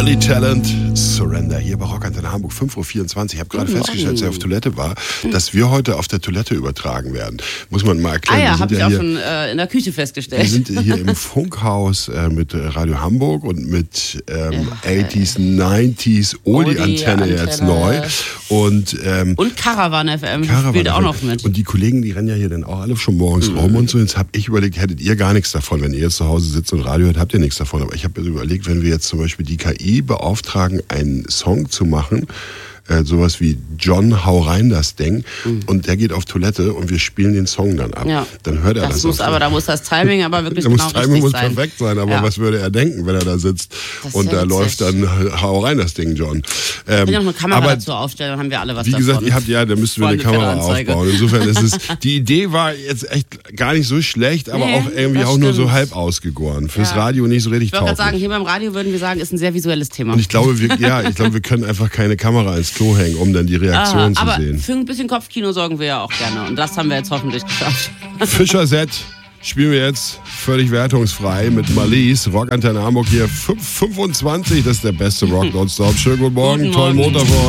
Billy Talent, Surrender, hier bei Rockantenne Hamburg, 5.24 Uhr. Ich habe gerade festgestellt, als er auf Toilette war, dass wir heute auf der Toilette übertragen werden. Muss man mal erklären. Ja, habe ich auch schon in der Küche festgestellt. Wir sind hier im Funkhaus mit Radio Hamburg und mit 80s, 90s, Oldie-Antenne jetzt neu. Und Caravan FM spielt auch noch mit. Und die Kollegen, die rennen ja hier dann auch alle schon morgens rum und so. Jetzt habe ich überlegt, hättet ihr gar nichts davon. Wenn ihr jetzt zu Hause sitzt und Radio hört, habt ihr nichts davon. Aber ich habe mir überlegt, wenn wir jetzt zum Beispiel die KI beauftragen, einen Song zu machen, sowas wie John, hau rein das Ding, und der geht auf Toilette und wir spielen den Song dann ab. Ja. Dann hört er das. Da muss das Timing aber wirklich genau richtig sein. Das Timing muss perfekt sein, aber was würde er denken, wenn er da sitzt und da läuft dann hau rein das Ding, John. Ich will auch eine Kamera dazu aufstellen, dann haben wir alle was davon. Wie gesagt, da müssten wir eine Kamera aufbauen. Insofern ist es, die Idee war jetzt echt gar nicht so schlecht, aber auch irgendwie auch nur so halb ausgegoren. Fürs Radio nicht so richtig tauglich. Ich wollte gerade sagen, hier beim Radio würden wir sagen, ist ein sehr visuelles Thema. Und ich glaube, wir können einfach keine Kamera ins Klo hängen, um dann die Reaktion zu sehen. Aber für ein bisschen Kopfkino sorgen wir ja auch gerne. Und das haben wir jetzt hoffentlich geschafft. Fischer-Set spielen wir jetzt völlig wertungsfrei mit Marlies. Rockantenne Hamburg hier 5.25. Das ist der beste Rock nonstop. Schönen guten Morgen, tollen Montag für euch.